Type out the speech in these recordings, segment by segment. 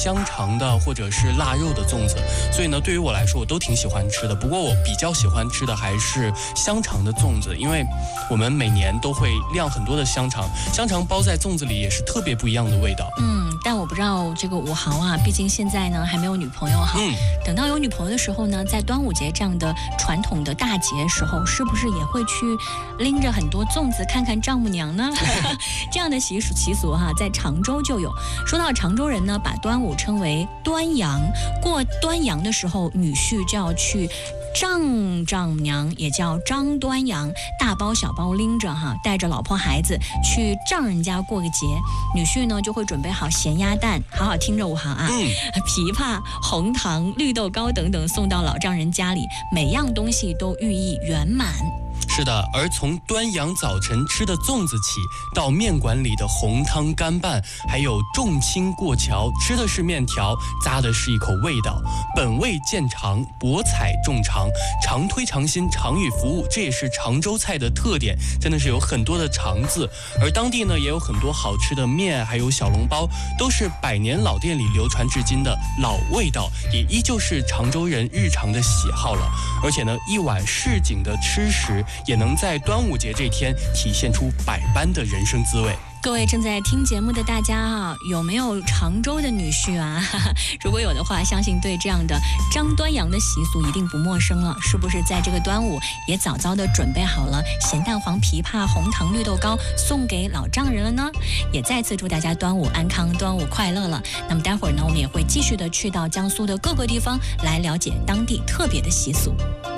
香肠的或者是腊肉的粽子，所以呢，对于我来说我都挺喜欢吃的。不过我比较喜欢吃的还是香肠的粽子，因为我们每年都会晾很多的香肠，香肠包在粽子里也是特别不一样的味道。 但我不知道这个5毫啊，毕竟现在呢还没有女朋友哈。等到有女朋友的时候呢，在端午节这样的传统的大节时候，是不是也会去拎着很多粽子看看丈母娘呢？这样的习俗哈，在常州就有。说到常州人呢，把端午称为端阳，过端阳的时候，女婿就要去丈母娘，也叫张端阳，大包小包拎着哈，带着老婆孩子去丈人家过个节。女婿呢就会准备好咸鸭蛋，好好听着5毫啊，枇杷、红糖、绿豆糕等等送到老丈人家里，每样东西都寓意圆满。 是的，而从端阳早晨吃的粽子起，到面馆里的红汤干拌，还有重青过桥，吃的是面条，咂的是一口味道。本味见长，博采众长，常推常新，常与服务，这也是常州菜的特点，真的是有很多的常字。而当地呢，也有很多好吃的面，还有小笼包，都是100年老店里流传至今的老味道，也依旧是常州人日常的喜好了。而且呢，一碗市井的吃食，也能在端午节这天体现出百般的人生滋味。 各位正在听节目的大家哈，有没有常州的女婿啊？如果有的话，相信对这样的张端阳的习俗一定不陌生了。是不是在这个端午也早早的准备好了咸蛋黄、枇杷、红糖、绿豆糕送给老丈人了呢？也再次祝大家端午安康，端午快乐了。那么待会儿呢，我们也会继续的去到江苏的各个地方来了解当地特别的习俗。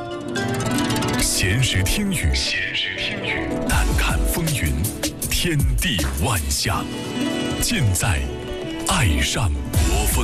闲时听雨，淡看风云，天地万象，尽在爱上国风。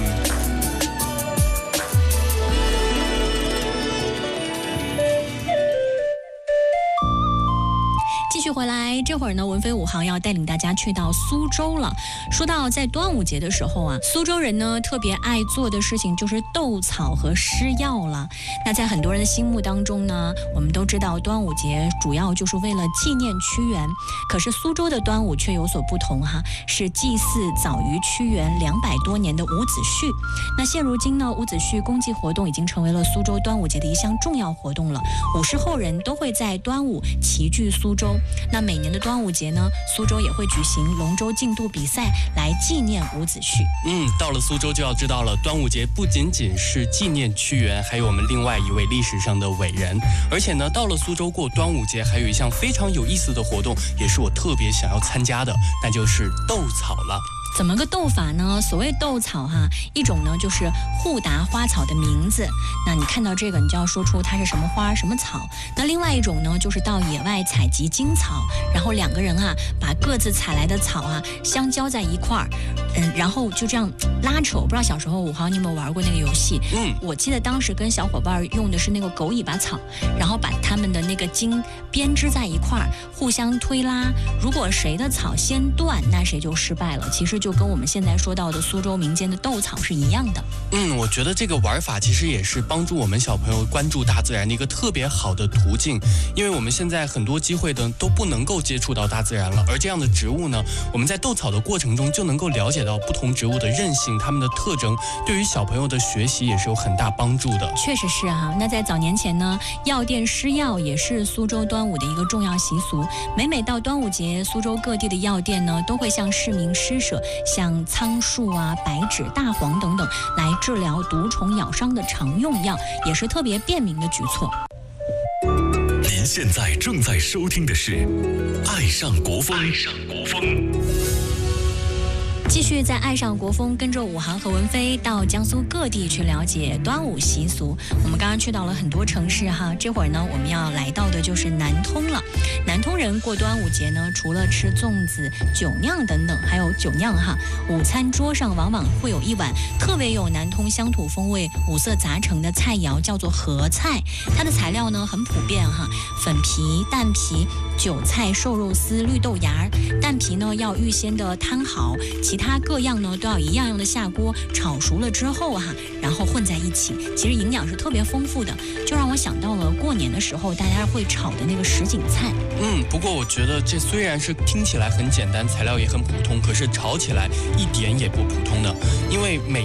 继续回来，这会儿呢，文飞5毫要带领大家去到苏州了。说到在端午节的时候啊，苏州人呢特别爱做的事情就是斗草和施药了。那在很多人的心目当中呢，我们都知道端午节主要就是为了纪念屈原，可是苏州的端午却有所不同哈，是祭祀早于屈原200多年的伍子胥。那现如今呢，伍子胥公祭活动已经成为了苏州端午节的一项重要活动了。50后人都会在端午齐聚苏州。那每年的端午节呢，苏州也会举行龙舟竞渡比赛来纪念伍子胥。 到了苏州就要知道了，端午节不仅仅是纪念屈原，还有我们另外一位历史上的伟人。而且呢，到了苏州过端午节，还有一项非常有意思的活动，也是我特别想要参加的，那就是斗草了。 怎么个斗法呢？所谓斗草哈，一种呢就是互答花草的名字，那你看到这个，你就要说出它是什么花什么草。那另外一种呢，就是到野外采集荆草，然后2个人啊把各自采来的草啊相交在一块儿，然后就这样拉扯。我不知道小时候5毫你有没有玩过那个游戏？我记得当时跟小伙伴用的是那个狗尾巴草，然后把他们的那个茎编织在一块儿，互相推拉。如果谁的草先断，那谁就失败了。其实就跟我们现在说到的苏州民间的斗草是一样的。 我觉得这个玩法其实也是帮助我们小朋友关注大自然的一个特别好的途径，因为我们现在很多机会的都不能够接触到大自然了，而这样的植物呢，我们在斗草的过程中就能够了解到不同植物的韧性，它们的特征，对于小朋友的学习也是有很大帮助的。 确实是哈。那在早年前呢，药店施药也是苏州端午的一个重要习俗。每到端午节，苏州各地的药店呢都会向市民施舍像苍术啊、白芷、大黄等等来治疗毒虫咬伤的常用药，也是特别便民的举措。 您现在正在收听的是《爱上国风》。 继续在爱上国风，跟着5毫和文飞到江苏各地去了解端午习俗。我们刚刚去到了很多城市哈，这会儿呢我们要来到的就是南通了。南通人过端午节呢，除了吃粽子、酒酿等等，还有酒酿哈，午餐桌上往往会有一碗特别有南通乡土风味、五色杂陈的菜肴，叫做合菜。它的材料呢很普遍哈，粉皮、蛋皮、韭菜、瘦肉丝、绿豆芽。蛋皮呢要预先的摊好，其他各样呢都要一样样的下锅炒熟了之后哈，然后混在一起，其实营养是特别丰富的，就让我想到了过年的时候大家会炒的那个什锦菜。 不过我觉得这虽然是听起来很简单，材料也很普通，可是炒起来一点也不普通的，因为每